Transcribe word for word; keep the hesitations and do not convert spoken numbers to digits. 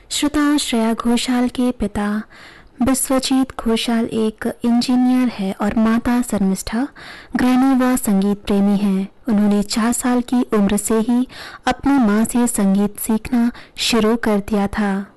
श्रोता, श्रेया घोषाल के पिता विश्वजीत घोषाल एक इंजीनियर है और माता शर्मिष्ठा गृहिणी व संगीत प्रेमी हैं। उन्होंने चार साल की उम्र से ही अपनी मां से संगीत सीखना शुरू कर दिया था।